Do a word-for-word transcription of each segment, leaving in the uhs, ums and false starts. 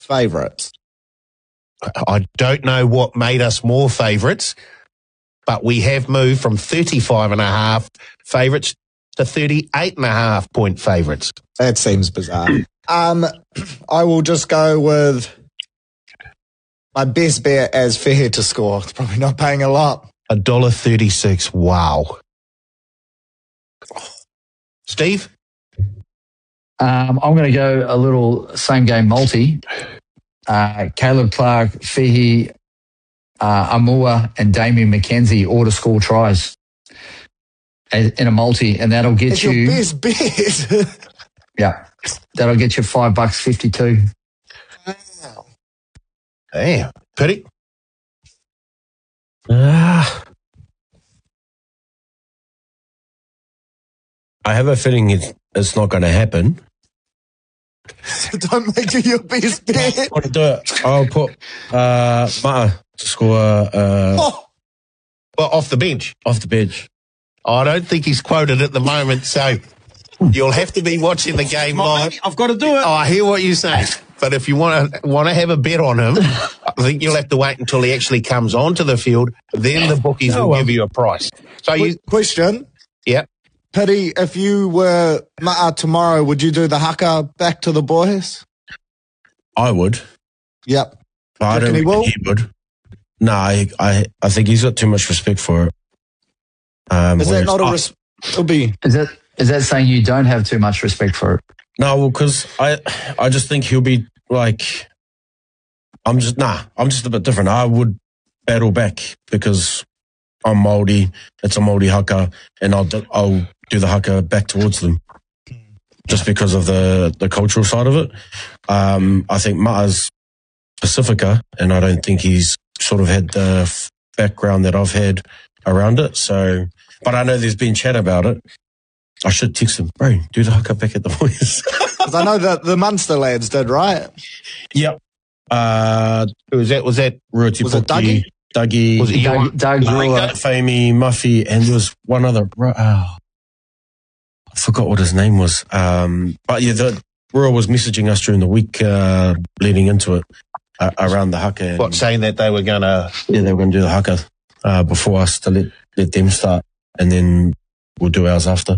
favourites? I don't know what made us more favourites, but we have moved from thirty-five and a half favourites to thirty-eight and a half point favourites. That seems bizarre. um, I will just go with my best bet as Fehe to score. It's probably not paying a lot. one dollar thirty-six. Wow. Steve? Um, I'm going to go a little same game multi. Uh, Caleb Clark, Fehe, uh, Amua, and Damien McKenzie all to score tries in a multi, and that'll get it's you. Your best bet. Yeah, that'll get you five bucks fifty-two. Wow. Damn. Pity. Ah. I have a feeling it's, it's not going to happen. Don't make it your best bet. I'll do it. I'll put uh, Ma'a to score uh, Oh, Well, off the bench. off the bench. I don't think he's quoted at the moment, so you'll have to be watching the game live. I've got to do it. Oh, I hear what you're saying. But if you want to want to have a bet on him, I think you'll have to wait until he actually comes onto the field. Then the bookies Oh, will well. give you a price. So you, Qu- question. yeah. Pity, if you were Ma'a tomorrow, would you do the haka back to the boys? I would. Yep. But I Reckon don't he think will? he would. No, I, I, I think he's got too much respect for it. Um, Is that whereas not a I- res- It'll be. Is that is that saying you don't have too much respect for it? No, well, because I, I just think he'll be like, I'm just, nah, I'm just a bit different. I would battle back because I'm Māori, it's a Māori haka, and I'll, do- I'll do the haka back towards them just because of the, the cultural side of it. Um, I think Ma'a's Pacifica, and I don't think he's sort of had the f- background that I've had around it. So, but I know there's been chat about it. I should text him, bro, do the haka back at the boys. Because I know that the Munster lads did, right? Yep. Uh, Who was that? Was that Ruti Was it Puki, Dougie, Was it Doug, Doug Brewer. Famey, Muffy, and there was one other. Oh, I forgot what his name was. Um, but yeah, the Rua was messaging us during the week uh, leading into it uh, around the haka. And, what, saying that they were going to... yeah, they were going to do the haka uh, before us to let, let them start, and then we'll do ours after.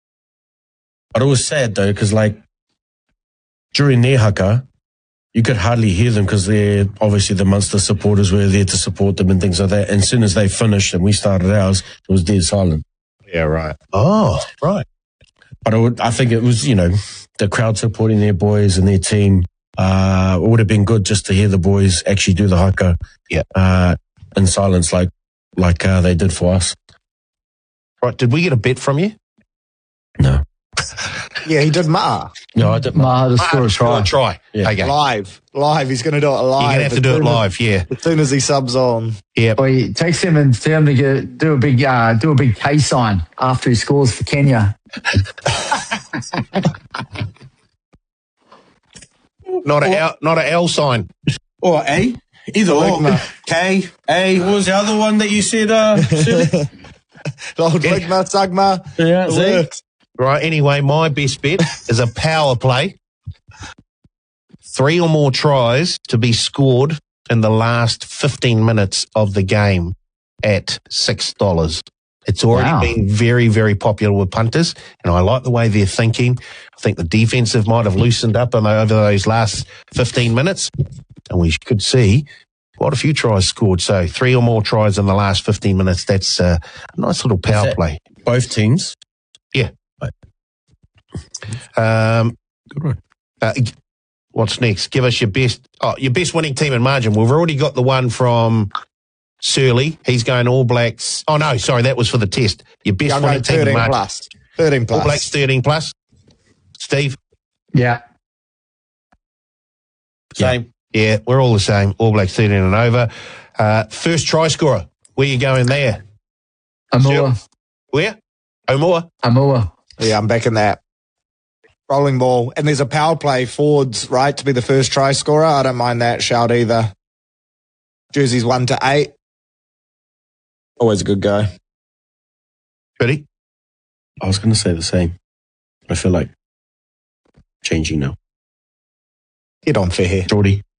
But it was sad though, because like during their haka, you could hardly hear them because they're obviously the Munster supporters were there to support them and things like that. And as soon as they finished and we started ours, it was dead silent. Yeah, right. Oh, right. But it would, I think it was, you know, the crowd supporting their boys and their team. Uh, it would have been good just to hear the boys actually do the haka, Yeah. uh, in silence, like like uh, they did for us. Right. Did we get a bet from you? No, Yeah, he did Ma'a. no, I didn't. Maha to score a try. Try. Yeah. Okay. You're Live. Live. He's going to do it live. going to have to as do it soon as- live, yeah. As soon as he subs on. Yeah. Or you text him and tell him to get, do a big uh, do a big K sign after he scores for Kenya. Not a L, not a L sign. Or A, either or. Ligma. K, A. What was the other one that you said? Uh, Shirley? Old Ligma, Sagma. Yeah, It see? works. Right. Anyway, my best bet is a power play. Three or more tries to be scored in the last fifteen minutes of the game at six dollars. It's already Wow. been very, very popular with punters, and I like the way they're thinking. I think the defensive might have loosened up in- over those last fifteen minutes, and we could see quite a few tries scored. So three or more tries in the last fifteen minutes, that's uh, a nice little power that- play. Both teams. Um, Good one. uh, g- what's next? Give us your best, oh, your best winning team in margin. We've already got the one from Surly. He's going All Blacks. Oh no, sorry, that was for the test. Your best Yeah, I'm winning going team in thirteen margin. plus. thirteen plus. All Blacks thirteen plus. Steve, Yeah. same. Yeah, we're all the same. All Blacks thirteen and over. Uh, first try scorer. Where you going there? Amua. Where? Omua. Amua. Yeah, I'm back in that. Rolling ball. And there's a power play forwards, right, to be the first try scorer. I don't mind that shout either. Jerseys one to eight. Always a good go. Ready? I was going to say the same. I feel like changing now. Get on for here. Geordie.